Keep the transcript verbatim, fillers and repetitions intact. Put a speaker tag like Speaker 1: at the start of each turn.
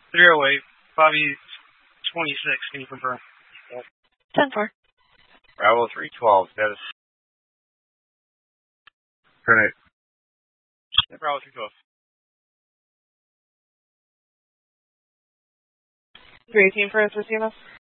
Speaker 1: three oh eight, Bobby twenty-six, can you confirm?
Speaker 2: Yep. ten four.
Speaker 3: Bravo three twelve, status.
Speaker 4: Turn eight.
Speaker 3: Yeah, Bravo three twelve.
Speaker 2: three eighteen for S R C M S.